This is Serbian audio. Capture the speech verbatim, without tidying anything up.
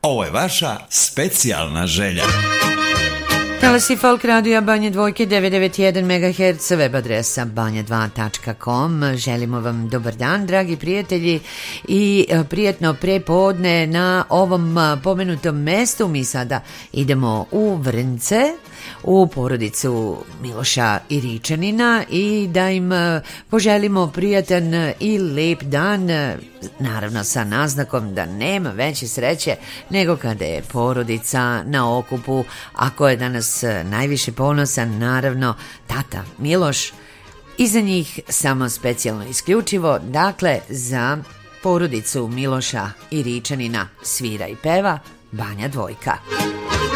Ovo je vaša specijalna želja. Talasi Folk Radio Banja Dvojke devetsto devedeset jedan megaherca, web adresa banja dva tačka com. Želimo vam dobar dan, dragi prijatelji, i prijetno prepodne na ovom pomenutom mestu. Mi sada idemo u Vrnce, u porodicu Miloša Iričanina, i da im poželimo prijatan i lep dan, naravno sa naznakom da nema veće sreće nego kada je porodica na okupu. Ako je danas najviše ponosan, naravno, tata Miloš, i za njih samo specijalno isključivo, dakle za porodicu Miloša Iričanina svira i peva Banja Dvojka.